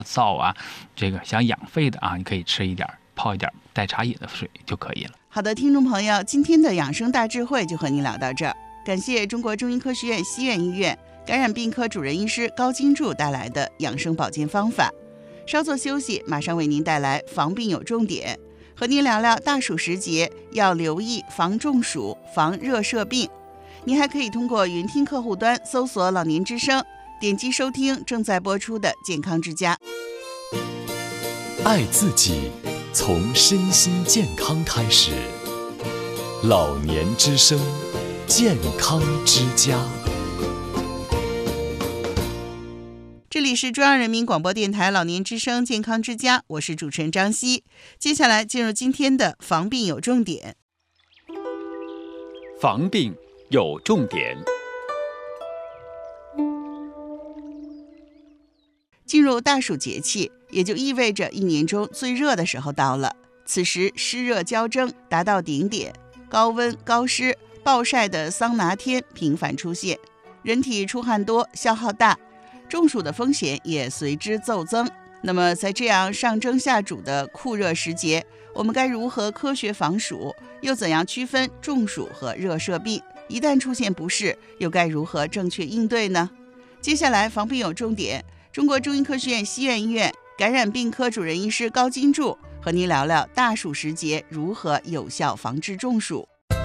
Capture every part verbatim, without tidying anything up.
燥啊，这个想养肺的啊，你可以吃一点泡一点带茶饮的水就可以了。 好的，听众朋友，今天的养生大智慧就和您聊到这儿，感谢中国中医科学院西苑医院感染病科主任医师高金柱带来的养生保健方法。稍作休息，马上为您带来防病有重点，和您聊聊大暑时节要留意防中暑、防热射病。您还可以通过云听客户端搜索老年之声，点击收听正在播出的健康之家。 爱自己，从身心健康开始。老年之声，健康之家。 这里是中央人民广播电台老年之声健康之家，我是主持人张希。接下来进入今天的防病有重点。 防病有重点。 进入大暑节气，也就意味着一年中最热的时候到了。此时湿热交蒸达到顶点，高温高湿暴晒的桑拿天频繁出现，人体出汗多消耗大，中暑的风险也随之骤增。那么在这样上蒸下煮的酷热时节，我们该如何科学防暑？又怎样区分中暑和热射病？一旦出现不适，又该如何正确应对呢？接下来防病有重点，中国中医科学院西苑医院感染病科主任医师高金柱和您聊聊大暑时节如何有效防治中暑。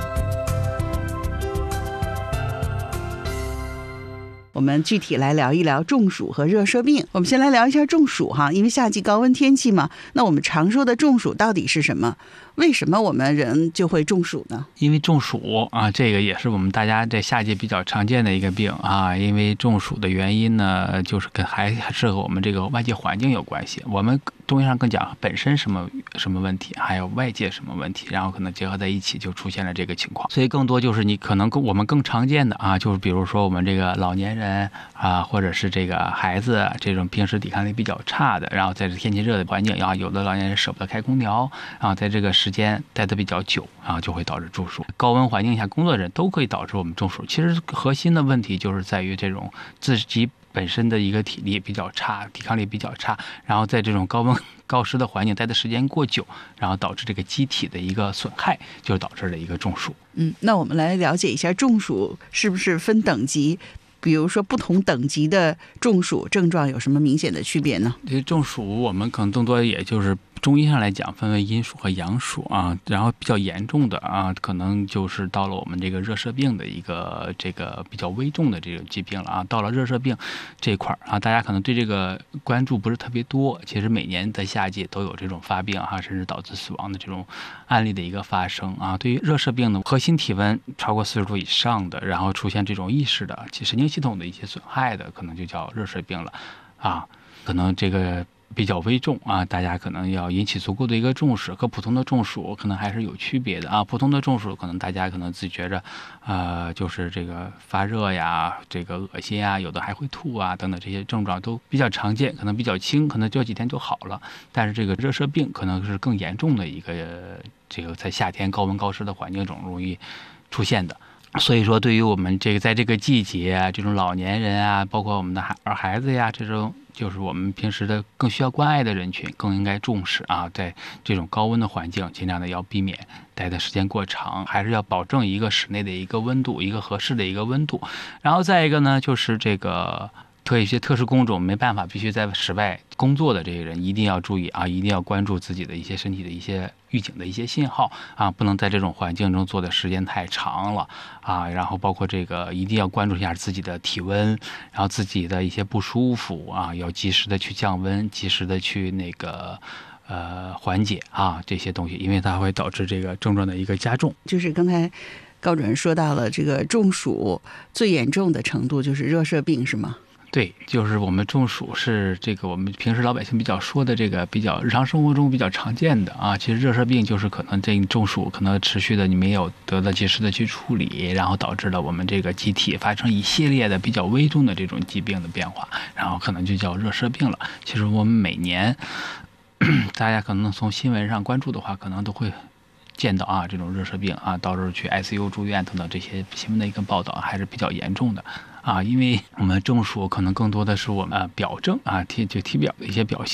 我们具体来聊一聊中暑和热射病。我们先来聊一下中暑哈，因为夏季高温天气嘛，那我们常说的中暑到底是什么？为什么我们人就会中暑呢？ 因为中暑啊，这个也是我们大家在夏季比较常见的一个病啊。因为中暑的原因呢，就是跟还还是和我们这个外界环境有关系。我们中医上更讲本身什么什么问题，还有外界什么问题，然后可能结合在一起就出现了这个情况。所以更多就是你可能跟我们更常见的啊，就是比如说我们这个老年人啊，或者是这个孩子这种平时抵抗力比较差的，然后在这天气热的环境，然后有的老年人舍不得开空调，然后在这个时间待得比较久啊，就会导致中暑。高温环境下工作的人都可以导致我们中暑。其实核心的问题就是在于这种自己本身的一个体力比较差，抵抗力比较差，然后在这种高温高湿的环境待的时间过久，然后导致这个机体的一个损害，就导致了一个中暑。 嗯，那我们来了解一下中暑是不是分等级？比如说不同等级的中暑症状有什么明显的区别呢？ 这个中暑我们可能更多也就是中医上来讲分为阴暑和阳暑啊，然后比较严重的啊，可能就是到了我们这个热射病的一个这个比较危重的这个疾病了啊。到了热射病这一块啊，大家可能对这个关注不是特别多，其实每年的夏季都有这种发病啊，甚至导致死亡的这种案例的一个发生啊。对于热射病呢，核心体温超过四十度以上的，然后出现这种意识的神经系统的一些损害的，可能就叫热射病了啊。可能这个比较危重啊，大家可能要引起足够的一个重视，和普通的中暑可能还是有区别的啊。普通的中暑可能大家可能自己觉着，呃，就是这个发热呀，这个恶心啊，有的还会吐啊等等这些症状都比较常见，可能比较轻，可能这几天就好了。但是这个热射病可能是更严重的一个，这个在夏天高温高湿的环境中容易出现的。所以说对于我们这个在这个季节啊，这种老年人啊，包括我们的孩儿孩子呀，这种就是我们平时的更需要关爱的人群，更应该重视啊。在这种高温的环境，尽量的要避免待的时间过长，还是要保证一个室内的一个温度，一个合适的一个温度。然后再一个呢，就是这个特一些特殊工种没办法必须在室外工作的这些人，一定要注意啊，一定要关注自己的一些身体的一些预警的一些信号啊，不能在这种环境中做的时间太长了啊。然后包括这个一定要关注一下自己的体温，然后自己的一些不舒服啊，要及时的去降温，及时的去那个呃缓解啊这些东西，因为它会导致这个症状的一个加重。 就是刚才高主任说到了这个中暑最严重的程度就是热射病，是吗？ 对，就是我们中暑是这个我们平时老百姓比较说的这个比较日常生活中比较常见的啊。其实热射病就是可能这中暑可能持续的你没有得到及时的去处理，然后导致了我们这个机体发生一系列的比较危重的这种疾病的变化，然后可能就叫热射病了。其实我们每年大家可能从新闻上关注的话，可能都会见到啊这种热射病啊，到时候去 I C U 住院等等这些新闻的一个报道还是比较严重的啊。因为我们中暑可能更多的是我们、呃、表症啊体就体表的一些表现。